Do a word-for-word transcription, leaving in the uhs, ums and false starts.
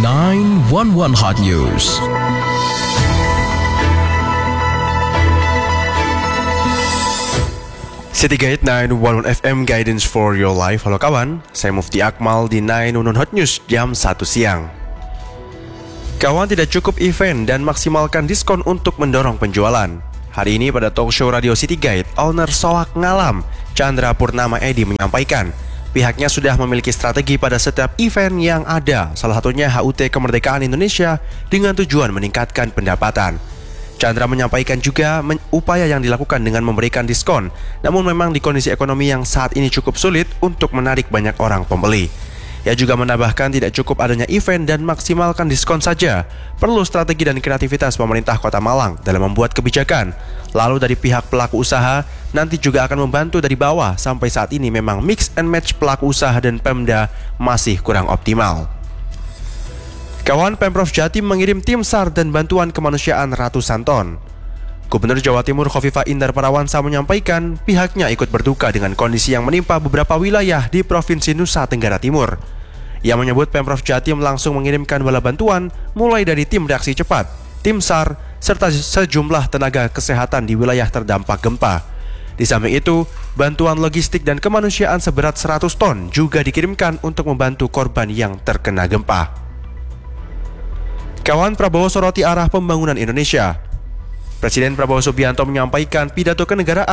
sembilan satu satu Hot News. Citygate sembilan satu satu F M Guidance for Your Life. Halo kawan, saya Mufti Akmal di sembilan satu satu Hot News jam satu siang. Kawan, tidak cukup event dan maksimalkan diskon untuk mendorong penjualan. Hari ini pada talk show radio Citygate, owner Soak Ngalam, Chandra Purnama Edi menyampaikan pihaknya sudah memiliki strategi pada setiap event yang ada, salah satunya H U T Kemerdekaan Indonesia dengan tujuan meningkatkan pendapatan. Chandra menyampaikan juga men- upaya yang dilakukan dengan memberikan diskon, namun memang di kondisi ekonomi yang saat ini cukup sulit untuk menarik banyak orang pembeli. Ia juga menambahkan tidak cukup adanya event dan maksimalkan diskon saja, perlu strategi dan kreativitas pemerintah Kota Malang dalam membuat kebijakan. Lalu dari pihak pelaku usaha nanti juga akan membantu dari bawah. Sampai saat ini memang mix and match pelaku usaha dan Pemda masih kurang optimal. Kawan, Pemprov Jatim mengirim tim SAR dan bantuan kemanusiaan ratusan ton. Gubernur Jawa Timur Khofifah Indar Parawansa menyampaikan pihaknya ikut berduka dengan kondisi yang menimpa beberapa wilayah di Provinsi Nusa Tenggara Timur. Ia menyebut Pemprov Jatim langsung mengirimkan bala bantuan mulai dari tim reaksi cepat, tim SAR, serta sejumlah tenaga kesehatan di wilayah terdampak gempa. Di samping itu, bantuan logistik dan kemanusiaan seberat seratus ton juga dikirimkan untuk membantu korban yang terkena gempa. Kawan, Prabowo soroti arah pembangunan Indonesia. Presiden Prabowo Subianto menyampaikan pidato kenegaraan